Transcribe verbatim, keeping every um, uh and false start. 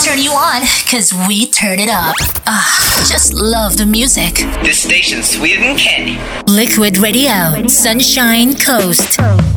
turn you on, cause we turn it up. Ah, just love the music. This station's sweeter than candy. Liquid Radio, Sunshine Coast.